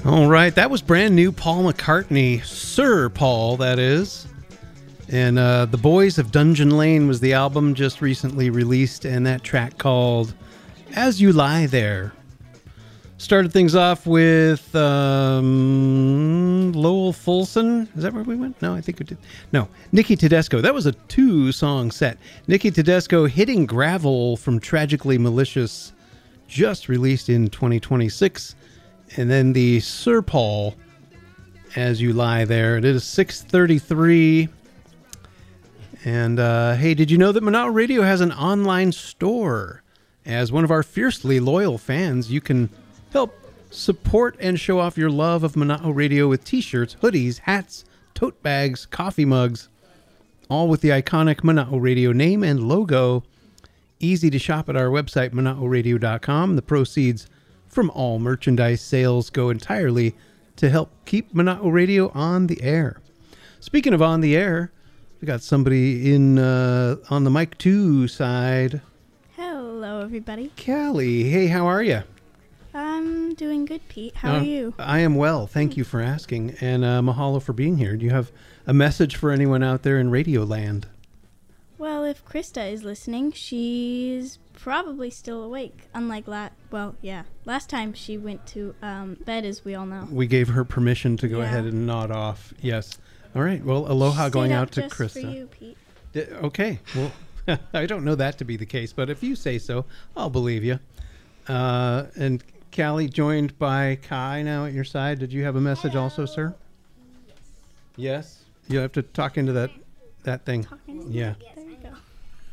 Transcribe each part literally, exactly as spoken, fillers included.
All right, that was brand new Paul McCartney, Sir Paul, that is. And uh, The Boys of Dungeon Lane was the album just recently released, and that track called As You Lie There. Started things off with um, Lowell Fulson. Is that where we went? No, I think we did. No, Nicky Tedesco. That was a two-song set. Nicky Tedesco, Hitting Gravel from Tragically Malicious, just released in twenty twenty-six. And then the Sir Paul, As You Lie There. It is six thirty-three. And, uh, hey, did you know that Monotto Radio has an online store? As one of our fiercely loyal fans, you can help support and show off your love of Monotto Radio with t-shirts, hoodies, hats, tote bags, coffee mugs, all with the iconic Monotto Radio name and logo. Easy to shop at our website, monotto radio dot com. The proceeds from all merchandise sales go entirely to help keep Monotto Radio on the air. Speaking of on the air, we got somebody in uh, on the mic two side. Hello, everybody. Callie, hey, how are you? I'm doing good, Pete. How uh, are you? I am well. Thank you for asking. And uh, mahalo for being here. Do you have a message for anyone out there in Radio Land? Well, if Krista is listening, she's probably still awake. Unlike last, well, yeah, last time she went to um, bed, as we all know. We gave her permission to go Yeah. ahead and nod off. Yes. All right. Well, aloha Stayed going up out to just Krista. for you, Pete. D- okay. Well, I don't know that to be the case, but if you say so, I'll believe you. Uh, and Callie, joined by Kai now at your side. Did you have a message Hello. also, sir? Yes. You have to talk into that that thing. Talking? Yeah. There you go.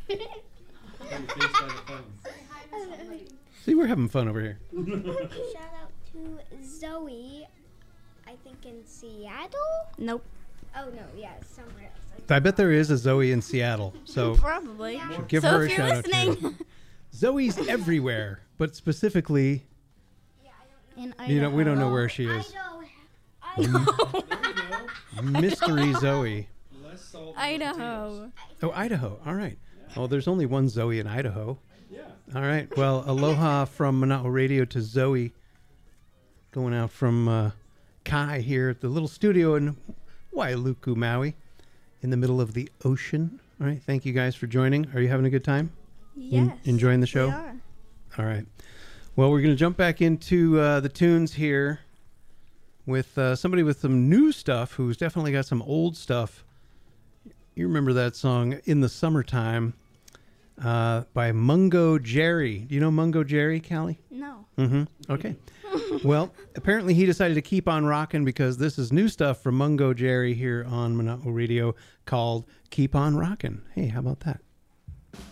See, we're having fun over here. Shout out to Zoe, I think in Seattle? Nope. Oh, no, yeah, somewhere else. I bet there is a Zoe in Seattle, so Probably. should give so her if a you're shout out listening, too. Zoe's everywhere, but specifically, Yeah, I don't know. in you know, we don't know Oh, where she is. Idaho. Mystery Zoe. Idaho. Oh, Idaho. All right. Well, there's only one Zoe in Idaho. Yeah. All right. Well, aloha from Monotto Radio to Zoe. Going out from uh, Kai here at the little studio in Wailuku, Maui, in the middle of the ocean. All right. Thank you guys for joining. Are you having a good time? Yes. enjoying the show? We are. All right. Well, we're going to jump back into uh, the tunes here with uh, somebody with some new stuff who's definitely got some old stuff. You remember that song, In the Summertime, uh, by Mungo Jerry. Do you know Mungo Jerry, Callie? No. Mm-hmm. Okay. Well, apparently he decided to keep on rocking because this is new stuff from Mungo Jerry here on Monotto Radio called Keep On Rockin'. Hey, how about that?